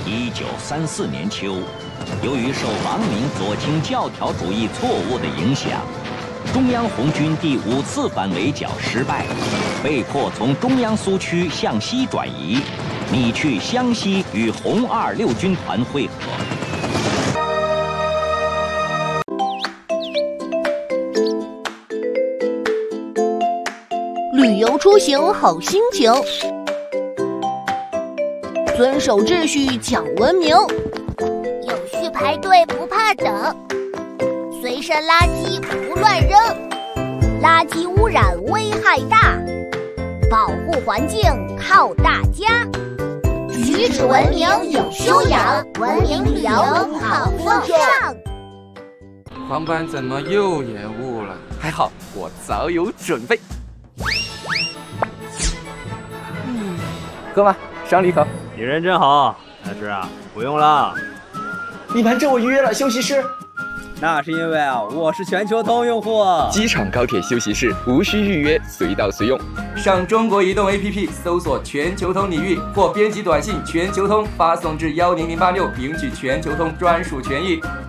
1934年秋，由于受王明左倾教条主义错误的影响，中央红军第5次反围剿失败，被迫从中央苏区向西转移，拟去湘西与红二六军团会合。 旅游出行好心情，遵守秩序讲文明， 有序排队不怕等，随身垃圾不乱扔，垃圾污染危害大，保护环境靠大家，举止文明有修养，文明旅游好风尚。 航班怎么又延误了？还好我早有准备。哥们，赏你一口。 你人真好，但是啊，不用了。 你瞒着我预约了休息室。 那是因为我是全球通用户。 机场高铁休息室无需预约，随到随用。 上中国移动 APP 搜索全球通你域，或编辑短信全球通发送至10086，领取全球通专属权益。